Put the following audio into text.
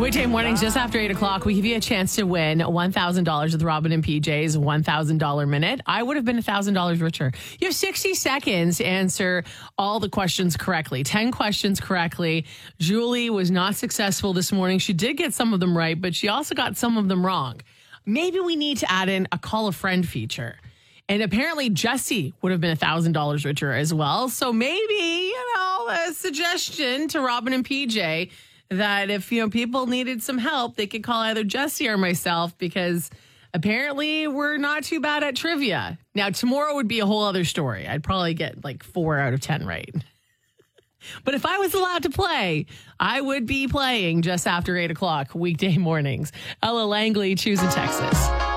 Weekday mornings just after 8 o'clock, we give you a chance to win $1,000 with Robin and PJ's $1,000 minute. I would have been $1,000 richer. You have 60 seconds to answer all the questions correctly. 10 questions correctly. Julie was not successful this morning. She did get some of them right, but she also got some of them wrong. Maybe we need to add in a call a friend feature. And apparently Jesse would have been $1,000 richer as well. So maybe, a suggestion to Robin and PJ that if, people needed some help, they could call either Jesse or myself, because apparently we're not too bad at trivia. Now, tomorrow would be a whole other story. I'd probably get like 4 out of 10 right. But if I was allowed to play, I would be playing just after 8 o'clock weekday mornings. Ella Langley, choosing Texas.